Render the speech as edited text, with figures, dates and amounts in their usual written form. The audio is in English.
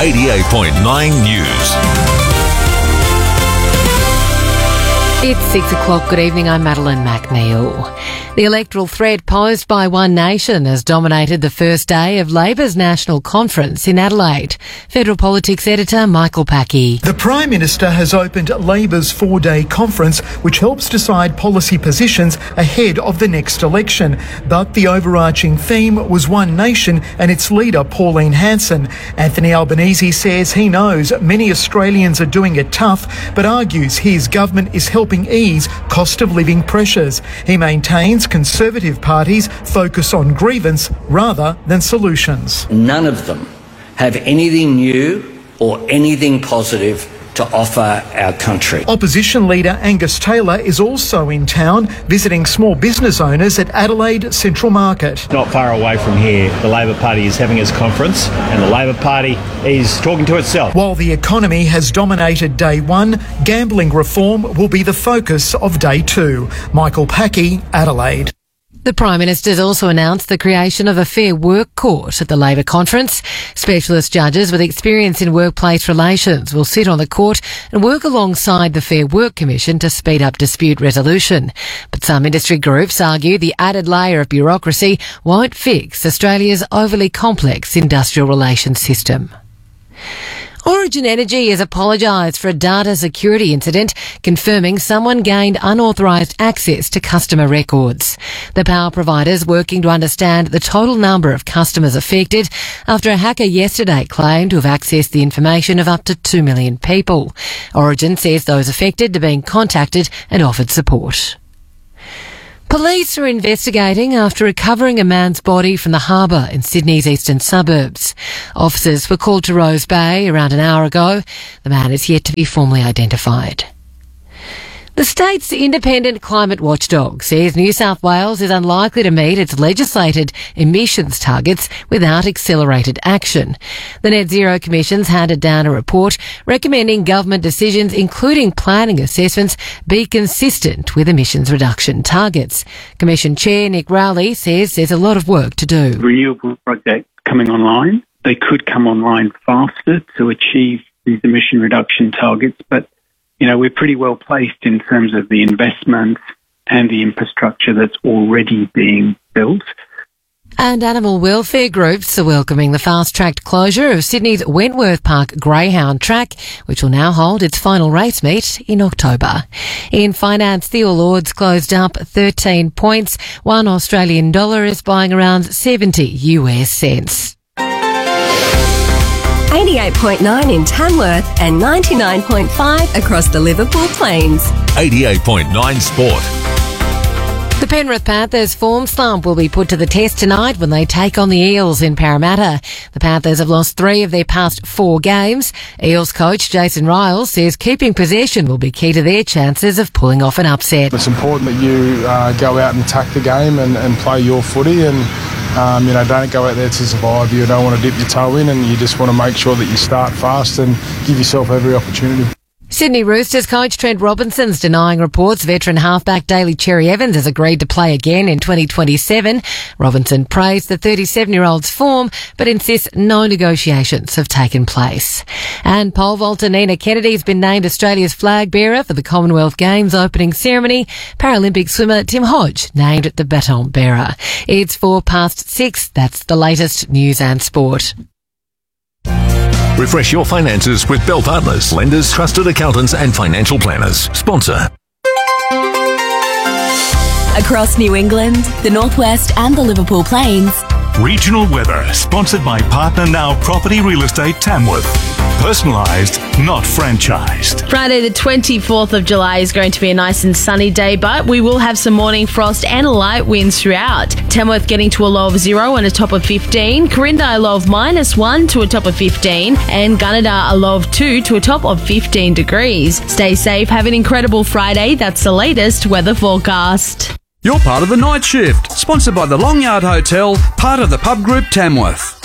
88.9 News. It's 6 o'clock. Good evening. I'm Madeline McNeil. The electoral threat posed by One Nation has dominated the first day of Labor's National Conference in Adelaide. Federal Politics editor Michael Packey. The Prime Minister has opened Labor's 4-day conference, which helps decide policy positions ahead of the next election. But the overarching theme was One Nation and its leader, Pauline Hanson. Anthony Albanese says he knows many Australians are doing it tough, but argues his government is helping ease cost of living pressures. He maintains Conservative parties focus on grievance rather than solutions. None of them have anything new or anything positive to offer our country. Opposition leader Angus Taylor is also in town, visiting small business owners at Adelaide Central Market. Not far away from here, the Labor Party is having its conference and the Labor Party is talking to itself. While the economy has dominated day one, gambling reform will be the focus of day two. Michael Packey, Adelaide. The Prime Minister's also announced the creation of a Fair Work Court at the Labor conference. Specialist judges with experience in workplace relations will sit on the court and work alongside the Fair Work Commission to speed up dispute resolution. But some industry groups argue the added layer of bureaucracy won't fix Australia's overly complex industrial relations system. Origin Energy has apologised for a data security incident, confirming someone gained unauthorised access to customer records. The power provider's working to understand the total number of customers affected after a hacker yesterday claimed to have accessed the information of up to 2 million people. Origin says those affected are being contacted and offered support. Police are investigating after recovering a man's body from the harbour in Sydney's eastern suburbs. Officers were called to Rose Bay around an hour ago. The man is yet to be formally identified. The state's independent climate watchdog says New South Wales is unlikely to meet its legislated emissions targets without accelerated action. The Net Zero Commission's handed down a report recommending government decisions, including planning assessments, be consistent with emissions reduction targets. Commission Chair Nick Rowley says there's a lot of work to do. Renewable projects coming online, they could come online faster to achieve these emission reduction targets, but we're pretty well placed in terms of the investment and the infrastructure that's already being built. And animal welfare groups are welcoming the fast-tracked closure of Sydney's Wentworth Park Greyhound Track, which will now hold its final race meet in October. In finance, the All Ords closed up 13 points. $1 Australian is buying around 70 US cents. 88.9 in Tamworth and 99.5 across the Liverpool Plains. 88.9 Sport. The Penrith Panthers' form slump will be put to the test tonight when they take on the Eels in Parramatta. The Panthers have lost 3 of their past 4 games. Eels coach Jason Riles says keeping possession will be key to their chances of pulling off an upset. It's important that you go out and attack the game and play your footy and don't go out there to survive. You don't want to dip your toe in and you just want to make sure that you start fast and give yourself every opportunity. Sydney Roosters coach Trent Robinson's denying reports veteran halfback Daly Cherry Evans has agreed to play again in 2027. Robinson praised the 37-year-old's form, but insists no negotiations have taken place. And pole vaulter Nina Kennedy has been named Australia's flag bearer for the Commonwealth Games opening ceremony. Paralympic swimmer Tim Hodge named the baton bearer. It's 6:04. That's the latest news and sport. Refresh your finances with Bell Partners, lenders, trusted accountants and financial planners. Sponsor. Across New England, the Northwest and the Liverpool Plains. Regional weather, sponsored by Partner Now Property Real Estate Tamworth. Personalised, not franchised. Friday the 24th of July is going to be a nice and sunny day, but we will have some morning frost and light winds throughout. Tamworth getting to a low of 0 and a top of 15. Corinda a low of -1 to a top of 15. And Gunnedah a low of 2 to a top of 15 degrees. Stay safe, have an incredible Friday. That's the latest weather forecast. You're part of the night shift, sponsored by the Long Yard Hotel, part of the Pub Group Tamworth.